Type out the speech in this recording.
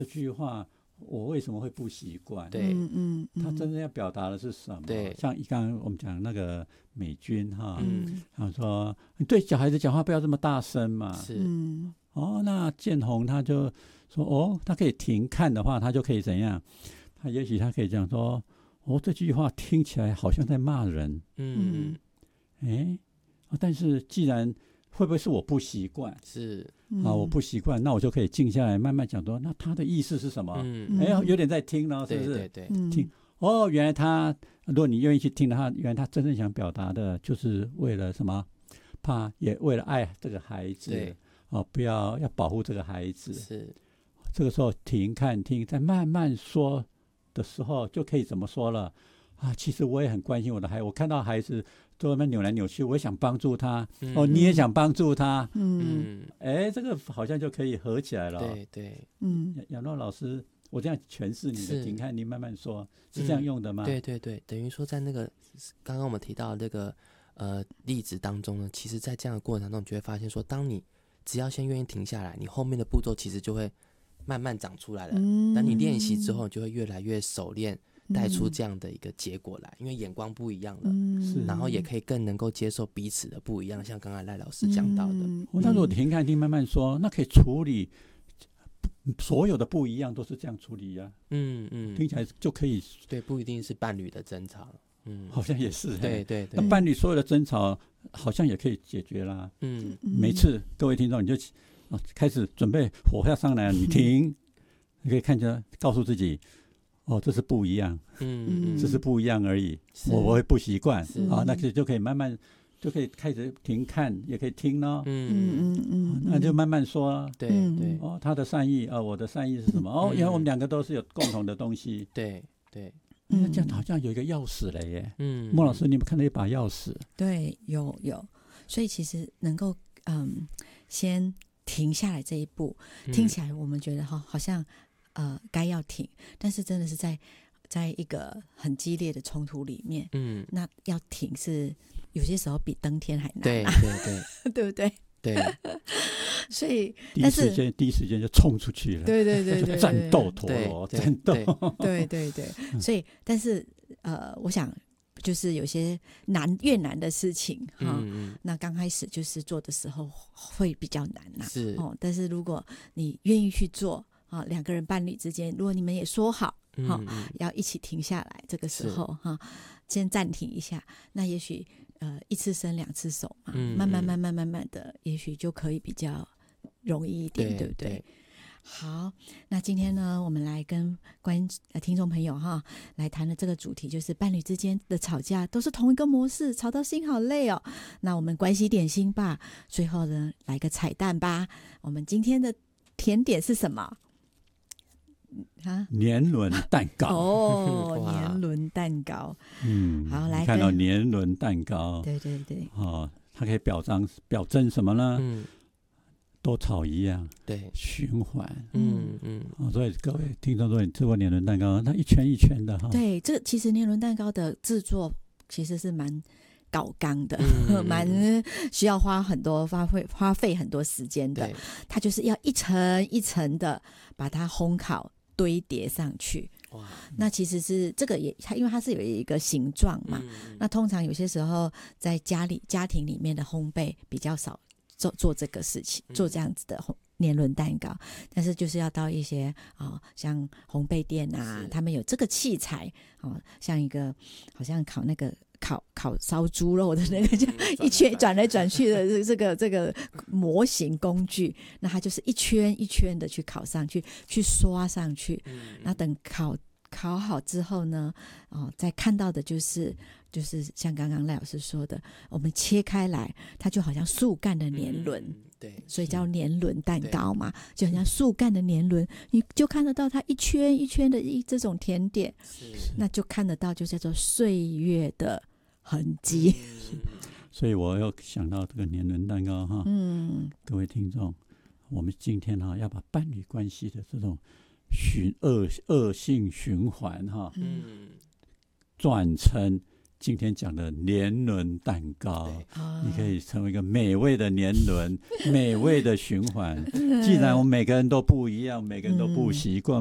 这句话我为什么会不习惯？ 对， 他真正要表达的是什么？ 对， 像刚刚我们讲那个美军哈，他说你对小孩子讲话不要这么大声嘛。 是， 那建宏他就说，他可以停看的话，他就可以怎样？他也许他可以讲说，这句话听起来好像在骂人。但是既然会不会是我不习惯？ 是我不习惯，那我就可以静下来慢慢讲说，那他的意思是什么？有点在听了，是不是？ 对， 听原来如果你愿意去听的话，原来他真正想表达的就是为了什么？也为了爱这个孩子，不要保护这个孩子。 是， 这个时候停看听，再慢慢说的时候，就可以怎么说了？其实我也很关心我的孩子，我看到孩子都在那扭来扭去，我也想帮助他。你也想帮助他。这个好像就可以合起来了。 对。 亚诺老师，我这样诠释你的停看听慢慢说，是这样用的吗？ 对，等于说在那个刚刚我们提到的这个例子当中呢，其实在这样的过程当中，你就会发现说，当你只要先愿意停下来，你后面的步骤其实就会慢慢长出来了。当你练习之后，你就会越来越熟练，带出这样的一个结果来，因为眼光不一样了，然后也可以更能够接受彼此的不一样，像刚才赖老师讲到的。 那如果停看听慢慢说，那可以处理所有的不一样，都是这样处理呀。听起来就可以。 对，不一定是伴侣的争吵。 好像也是。 对。 那伴侣所有的争吵好像也可以解决啦。每次各位听众你就开始准备火要上来了，你停，你可以看着告诉自己，这是不一样。这是不一样而已，我会不习惯。那就可以慢慢就可以开始停看，也可以听咯。那就慢慢说。 对。 他的善意我的善意是什么？因为我们两个都是有共同的东西。 对。 那这样好像有一个钥匙了耶。莫老师，你们看到一把钥匙？ 对，有。所以其实能够先停下来这一步，听起来我们觉得好像该要停，但是真的是在一个很激烈的冲突里面，那要停是有些时候比登天还难。 对对不对？ 对。 所以第一时间就冲出去了。 对， 就战斗陀螺，战斗。 对。所以，但是我想就是有些越难的事情那刚开始就是做的时候会比较难是但是如果你愿意去做两个人伴侣之间，如果你们也说好要一起停下来，这个时候先暂停一下，那也许一次生两次熟嘛，慢慢的，也许就可以比较容易一点，对不对？好，那今天呢，我们来跟听众朋友来谈的这个主题就是伴侣之间的吵架都是同一个模式，吵到心好累哦。那我们关系点心吧，最后呢来个彩蛋吧。我们今天的甜点是什么？ 年轮蛋糕。 年轮蛋糕。好，来看到年轮蛋糕。 对。 它可以表征什么呢？都吵一样， 对， 循环。所以各位听众，如果你吃过年轮蛋糕，它一圈一圈的对，这其实年轮蛋糕的制作其实是蛮搞纲的，蛮需要花费很多时间的。它就是要一层一层的把它烘烤堆叠上去。那其实是这个因为它是有一个形状嘛，那通常有些时候在家庭里面的烘焙比较少做这个事情，做这样子的年轮蛋糕，但是就是要到一些像烘焙店他们有这个器材像一个好像烤那个烤烧猪肉的那个叫一圈转来转去的这个模型工具，那它就是一圈一圈的去烤上去，去刷上去。那等烤好之后呢，再看到的就是像刚刚赖老师说的，我们切开来，它就好像树干的年轮。 对， 所以叫年轮蛋糕嘛，就很像树干的年轮，你就看得到它一圈一圈的这种甜点，那就看得到就叫做岁月的痕迹。 所以我又想到这个年轮蛋糕各位听众，我们今天要把伴侣关系的这种恶性循环转成今天讲的年轮蛋糕，你可以成为一个美味的年轮，美味的循环。既然我们每个人都不一样，每个人都不习惯，